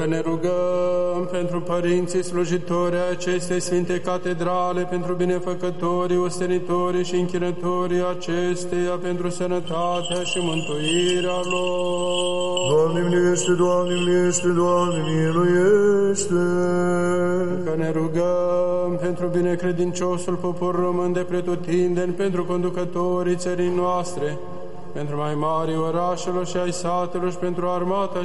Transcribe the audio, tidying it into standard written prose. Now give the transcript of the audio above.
Ne rugăm pentru părinții slujitori ai acestei Sfinte Catedrale, pentru binefăcătorii, ostenitorii și închinătorii acesteia, pentru sănătatea și mântuirea lor. Doamne miluiește, Doamne miluiește, Doamne miluiește. Că ne rugăm pentru binecredinciosul popor român de pretutindeni, pentru conducătorii țării noastre, pentru mai mari orașelor și ai satelor și pentru armata